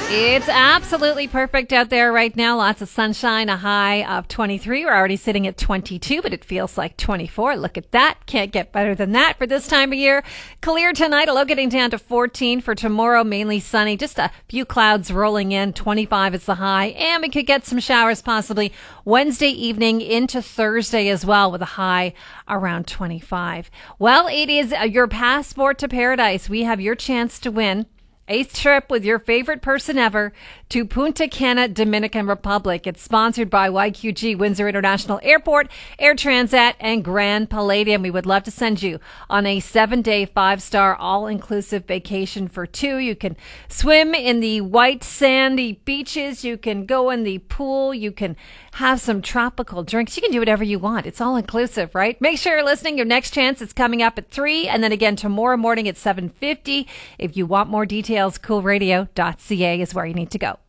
It's absolutely perfect out there right now. Lots of sunshine, a high of 23. We're already sitting at 22, but it feels like 24. Look at that. Can't get better than that for this time of year. Clear tonight, a low getting down to 14. For tomorrow, mainly sunny. Just a few clouds rolling in. 25 is the high. And we could get some showers possibly Wednesday evening into Thursday as well, with a high around 25. Well, it is your passport to paradise. We have your chance to win a trip with your favorite person ever to Punta Cana, Dominican Republic. It's sponsored by YQG, Windsor International Airport, Air Transat, and Grand Palladium. We would love to send you on a 7-day, 5-star, all-inclusive vacation for two. You can swim in the white sandy beaches. You can go in the pool. You can have some tropical drinks. You can do whatever you want. It's all-inclusive, right? Make sure you're listening. Your next chance is coming up at 3, and then again tomorrow morning at 7:50. If you want more details, coolradio.ca is where you need to go.